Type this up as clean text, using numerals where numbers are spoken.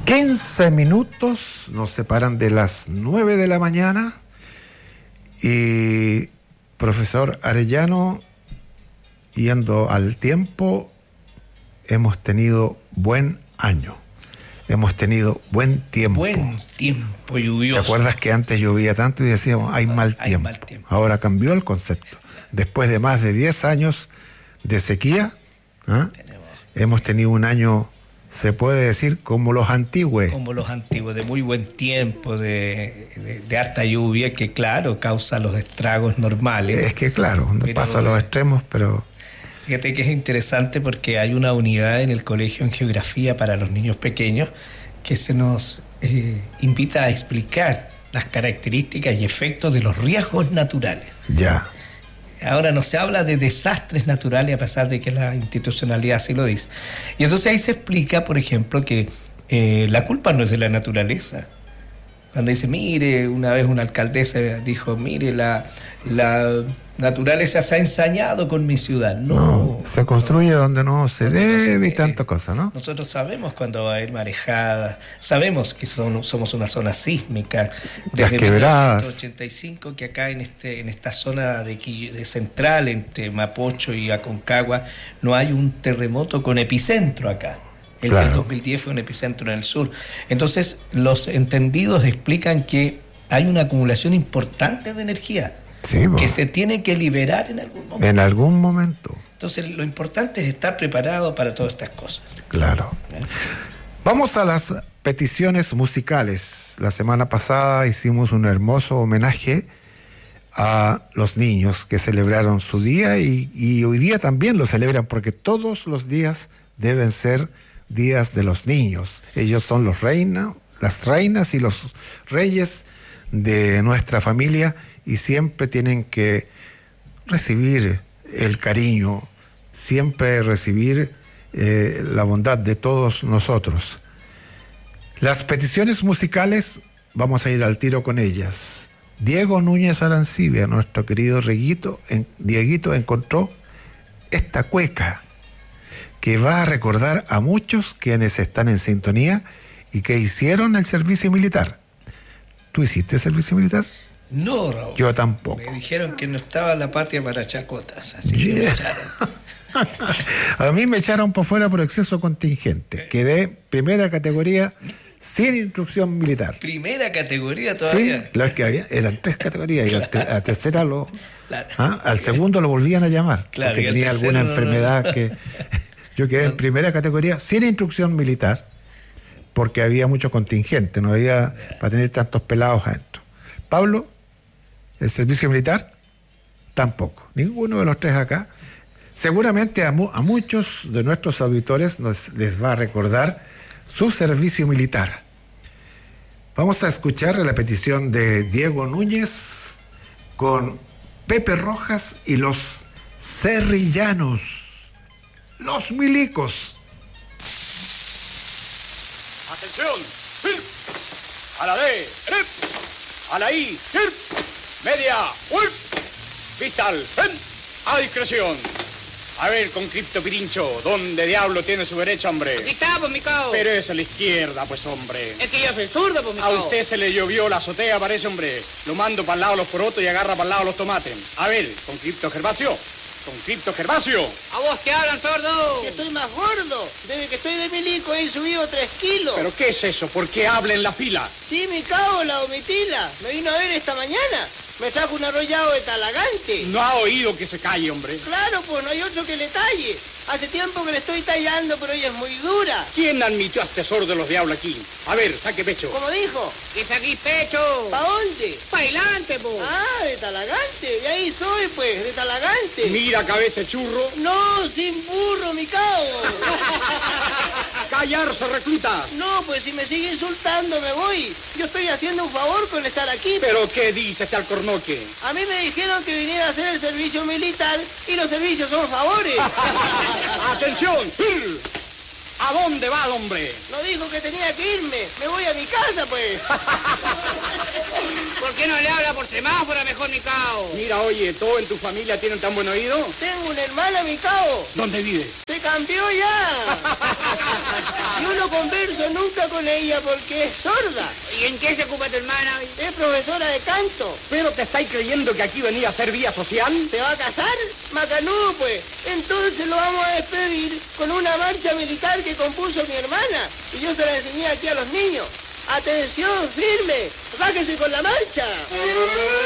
15 minutos nos separan de las 9 de la mañana y profesor Arellano, yendo al tiempo, hemos tenido buen año, hemos tenido buen tiempo. Buen tiempo lluvioso. ¿Te acuerdas que antes llovía tanto y decíamos hay mal tiempo? Ahora cambió el concepto. Después de más de 10 años de sequía, hemos tenido un año, se puede decir, como los antiguos. Como los antiguos, de muy buen tiempo, de harta lluvia, que claro, causa los estragos normales. Es que claro, no pasa a los extremos, pero... Fíjate que es interesante porque hay una unidad en el colegio en geografía para los niños pequeños que se nos invita a explicar las características y efectos de los riesgos naturales. Ya. Ahora no se habla de desastres naturales a pesar de que la institucionalidad así lo dice. Y entonces ahí se explica, por ejemplo, que la culpa no es de la naturaleza. Cuando dice, mire, una vez una alcaldesa dijo, mire, la naturaleza se ha ensañado con mi ciudad. No, se construye donde no se debe y tantas cosas, ¿no? Nosotros sabemos cuando va a haber marejadas, sabemos que somos una zona sísmica. Desde 1985 que acá en esta zona de central, entre Mapocho y Aconcagua, no hay un terremoto con epicentro acá. El del 2010 fue un epicentro en el sur. Entonces, los entendidos explican que hay una acumulación importante de energía. Sí, que se tiene que liberar en algún momento. En algún momento. Entonces, lo importante es estar preparado para todas estas cosas. Claro. Vamos a las peticiones musicales. La semana pasada hicimos un hermoso homenaje a los niños que celebraron su día y hoy día también lo celebran porque todos los días deben ser días de los niños. Ellos son las reinas y los reyes de nuestra familia y siempre tienen que recibir el cariño, siempre recibir la bondad de todos nosotros. Las peticiones musicales, vamos a ir al tiro con ellas. Diego Núñez Arancibia, nuestro querido Dieguito, encontró esta cueca que va a recordar a muchos quienes están en sintonía y que hicieron el servicio militar. ¿Tú hiciste servicio militar? No, Raúl. Yo tampoco. Me dijeron que no estaba la patria para chacotas, así que me echaron. A mí me echaron por fuera por exceso contingente. Quedé primera categoría sin instrucción militar. ¿Primera categoría todavía? Sí, las que había, eran 3 categorías y a tercera al segundo lo volvían a llamar. Claro, porque tenía alguna enfermedad que... Yo quedé en primera categoría sin instrucción militar porque había mucho contingente, no había para tener tantos pelados adentro. Pablo, el servicio militar, tampoco. Ninguno de los 3 acá. Seguramente a muchos de nuestros auditores les va a recordar su servicio militar. Vamos a escuchar la petición de Diego Núñez con Pepe Rojas y los Cerrillanos, los milicos. ¡Atención! ¡A la D! ¡A la I! ¡Media! ¡Vital! ¡A discreción! A ver, con Cripto Pirincho, ¿dónde diablo tiene su derecha, hombre? Aquí está, pues, mi cao. Pero es a la izquierda, pues, hombre. Es que yo soy zurdo, pues, mi cao. A usted se le llovió la azotea, parece, hombre. Lo mando para el lado los porotos y agarra para el lado los tomates. A ver, con Cripto Gervasio. Con Cripto Gervasio. ¿A vos qué hablan, sordo? Que estoy más gordo. Desde que estoy de milico he subido 3 kilos. ¿Pero qué es eso? ¿Por qué habla en la fila? Sí, mi cao, la omitila. Me vino a ver esta mañana. Me trajo un arrollado de Talagante. No ha oído que se calle, hombre. Claro, pues no hay otro que le talle. Hace tiempo que le estoy tallando, pero ella es muy dura. ¿Quién admitió a este sordo de los diablos aquí? A ver, saque pecho. ¿Cómo dijo? Que saqué pecho. ¿Pa' dónde? Pa' adelante, pues. Ah, de Talagante. De ahí soy, pues, de Talagante. Mira, cabeza de churro. No, sin burro, mi cao. ¡Callarse, recluta! No, pues si me sigue insultando me voy. Yo estoy haciendo un favor con estar aquí. ¿Pero qué dice este alcornoque? A mí me dijeron que viniera a hacer el servicio militar y los servicios son favores. ¡Atención! ¿A dónde va, hombre? No dijo que tenía que irme. Me voy a mi casa, pues. ¿Por qué no le habla por semáforo mejor, mi cao? Mira, oye, ¿todos en tu familia tienen tan buen oído? Tengo una hermana, mi cao. ¿Dónde vive? Se cambió ya. Yo no converso nunca con ella porque es sorda. ¿Y en qué se ocupa tu hermana? Es profesora de canto. ¿Pero te estáis creyendo que aquí venía a hacer vía social? ¿Se va a casar? Macanudo, pues. Entonces lo vamos a despedir con una marcha militar que compuso mi hermana. Y yo se la enseñé aquí a los niños. ¡Atención, firme! ¡Bájese con la marcha!